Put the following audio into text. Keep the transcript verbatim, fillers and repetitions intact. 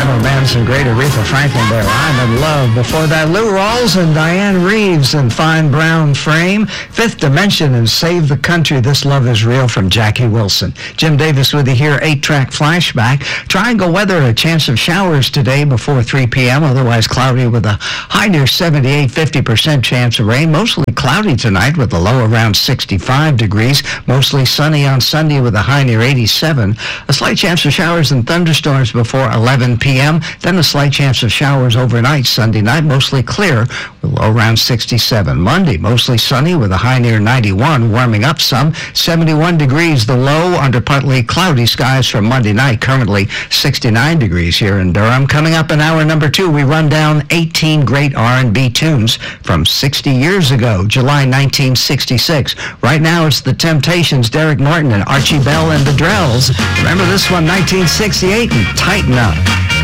original band, some great Aretha Franklin there. I'm in Love. Before that, Lou Rawls and Diane Reeves in Fine Brown Frame. Fifth Dimension and Save the Country. This Love is Real from Jackie Wilson. Jim Davis with you here, eight-track flashback. Triangle weather, a chance of showers today before three p.m. Otherwise cloudy with a high near seventy-eight, fifty percent chance of rain. Mostly cloudy tonight with a low around sixty-five degrees. Mostly sunny on Sunday with a high near eighty-seven. A slight chance of showers and thunderstorms before eleven p.m. Then a slight chance of showers overnight Sunday night. Mostly clear with a low around sixty-seven. Monday, mostly sunny with a high near ninety-one. Warming up some. seventy-one degrees the low under partly cloudy skies for Monday night. Currently sixty-nine degrees here in Durham. Coming up in hour number two, we run down eighteen great R and B tunes from sixty years ago, July nineteen sixty-six. Right now it's the Temptations, Derek Norton and Archie Bell and the Drells. Remember this one, nineteen sixty-eight, and Tighten Up.